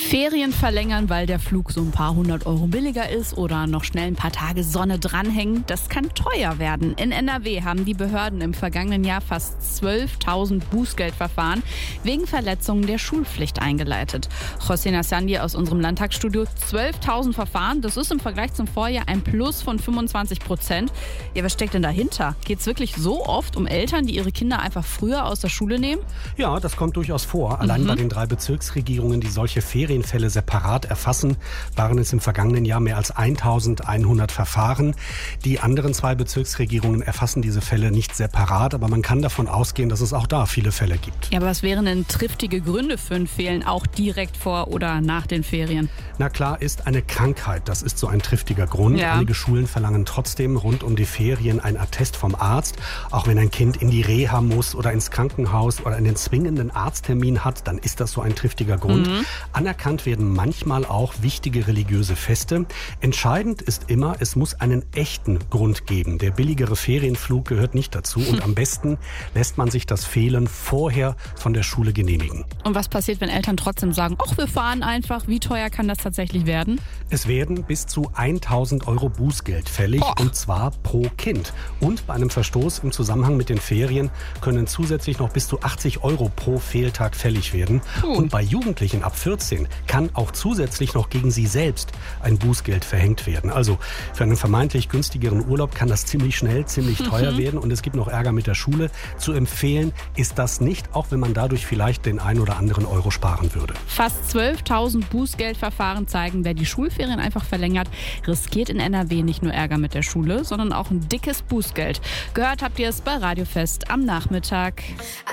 Ferien verlängern, weil der Flug so ein paar 100 € billiger ist oder noch schnell ein paar Tage Sonne dranhängen, das kann teuer werden. In NRW haben die Behörden im vergangenen Jahr fast 12.000 Bußgeldverfahren wegen Verletzungen der Schulpflicht eingeleitet. José Nassandi aus unserem Landtagsstudio, 12.000 Verfahren, das ist im Vergleich zum Vorjahr ein Plus von 25%. Ja, was steckt denn dahinter? Geht es wirklich so oft um Eltern, die ihre Kinder einfach früher aus der Schule nehmen? Ja, das kommt durchaus vor. Allein bei den 3 Bezirksregierungen, die solche Ferienfälle separat erfassen, waren es im vergangenen Jahr mehr als 1.100 Verfahren. Die anderen 2 Bezirksregierungen erfassen diese Fälle nicht separat, aber man kann davon ausgehen, dass es auch da viele Fälle gibt. Ja, aber was wären denn triftige Gründe für ein Fehlen, auch direkt vor oder nach den Ferien? Na klar ist eine Krankheit, das ist so ein triftiger Grund. Ja. Einige Schulen verlangen trotzdem rund um die Ferien ein Attest vom Arzt. Auch wenn ein Kind in die Reha muss oder ins Krankenhaus oder einen zwingenden Arzttermin hat, dann ist das so ein triftiger Grund. Anerkannt werden manchmal auch wichtige religiöse Feste. Entscheidend ist immer, es muss einen echten Grund geben. Der billigere Ferienflug gehört nicht dazu und am besten lässt man sich das Fehlen vorher von der Schule genehmigen. Und was passiert, wenn Eltern trotzdem sagen, ach, wir fahren einfach? Wie teuer kann das tatsächlich werden? Es werden bis zu 1.000 € Bußgeld fällig, und zwar pro Kind. Und bei einem Verstoß im Zusammenhang mit den Ferien können zusätzlich noch bis zu 80 € pro Fehltag fällig werden. Und bei Jugendlichen ab 14 kann auch zusätzlich noch gegen sie selbst ein Bußgeld verhängt werden. Also für einen vermeintlich günstigeren Urlaub kann das ziemlich schnell, ziemlich teuer werden und es gibt noch Ärger mit der Schule. Zu empfehlen ist das nicht, auch wenn man dadurch vielleicht den ein oder anderen Euro sparen würde. Fast 12.000 Bußgeldverfahren zeigen, wer die Schulferien einfach verlängert, riskiert in NRW nicht nur Ärger mit der Schule, sondern auch ein dickes Bußgeld. Gehört habt ihr es bei Radio Fest am Nachmittag.